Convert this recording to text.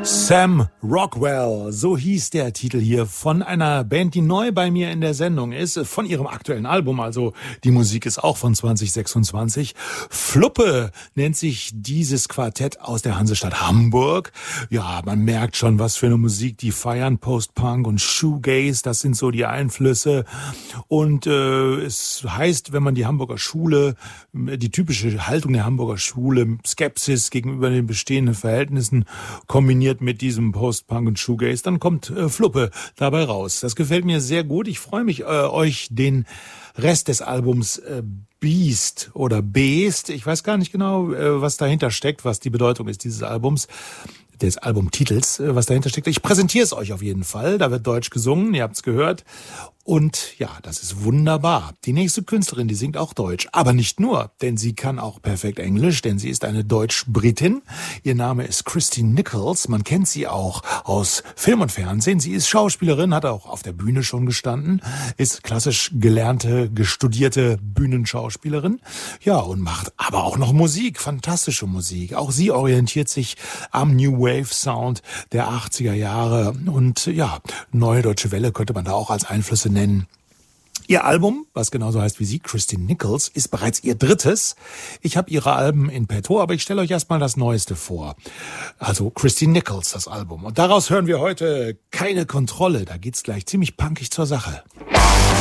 Sam Rockwell, so hieß der Titel hier von einer Band, die neu bei mir in der Sendung ist, von ihrem aktuellen Album, also die Musik ist auch von 2026. Fluppe nennt sich dieses Quartett aus der Hansestadt Hamburg. Ja, man merkt schon, was für eine Musik die feiern, Post-Punk und Shoegaze, das sind so die Einflüsse. Und es heißt, wenn man die Hamburger Schule, die typische Haltung der Hamburger Schule, Skepsis gegenüber den bestehenden Verhältnissen kombiniert mit diesem Post-Punk und Shoegaze, dann kommt Fluppe dabei raus. Das gefällt mir sehr gut. Ich freue mich, euch den Rest des Albums Beast oder Beast, ich weiß gar nicht genau, was dahinter steckt, was die Bedeutung ist dieses Albums, des Albumtitels, was dahinter steckt. Ich präsentiere es euch auf jeden Fall. Da wird Deutsch gesungen, ihr habt es gehört. Und ja, das ist wunderbar. Die nächste Künstlerin, die singt auch Deutsch. Aber nicht nur, denn sie kann auch perfekt Englisch, denn sie ist eine Deutsch-Britin. Ihr Name ist Christine Nichols. Man kennt sie auch aus Film und Fernsehen. Sie ist Schauspielerin, hat auch auf der Bühne schon gestanden, ist klassisch gelernte, studierte Bühnenschauspielerin. Ja, und macht aber auch noch Musik, fantastische Musik. Auch sie orientiert sich am New Wave Sound der 80er Jahre. Und ja, Neue Deutsche Welle könnte man da auch als Einflüsse nennen. Ihr Album, was genauso heißt wie sie, Christine Nichols, ist bereits ihr drittes. Ich habe ihre Alben in petto, aber ich stelle euch erstmal das Neueste vor. Also Christine Nichols, das Album. Und daraus hören wir heute Keine Kontrolle. Da geht's gleich ziemlich punkig zur Sache.